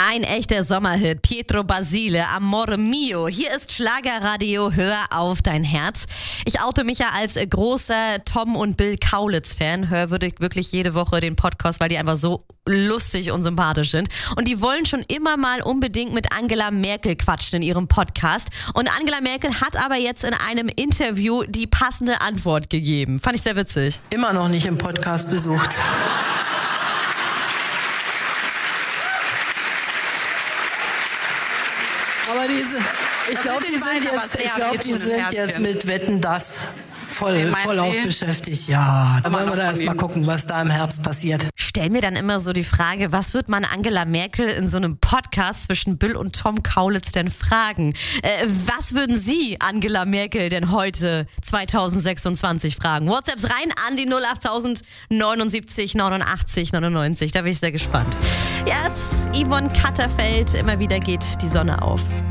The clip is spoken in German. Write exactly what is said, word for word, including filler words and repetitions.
Ein echter Sommerhit, Pietro Basile, Amore Mio. Hier ist Schlagerradio, hör auf dein Herz. Ich oute mich ja als großer Tom und Bill Kaulitz-Fan, höre wirklich jede Woche den Podcast, weil die einfach so lustig und sympathisch sind. Und die wollen schon immer mal unbedingt mit Angela Merkel quatschen in ihrem Podcast. Und Angela Merkel hat aber jetzt in einem Interview die passende Antwort gegeben. Fand ich sehr witzig. Immer noch nicht im Podcast besucht. Aber diese, ich glaube, die sind jetzt, ich glaube, die sind jetzt mit Wetten, dass voll, voll auf beschäftigt. Ja, da wollen wir da erst mal gucken, was da im Herbst passiert. Stell mir dann immer so die Frage, was wird man Angela Merkel in so einem Podcast zwischen Bill und Tom Kaulitz denn fragen? Äh, was würden Sie Angela Merkel denn heute zweitausendsechsundzwanzig fragen? WhatsApps rein an die null achttausend neunundsiebzig neunundachtzig neunundneunzig. Da bin ich sehr gespannt. Jetzt Yvonne Katterfeld, immer wieder geht die Sonne auf.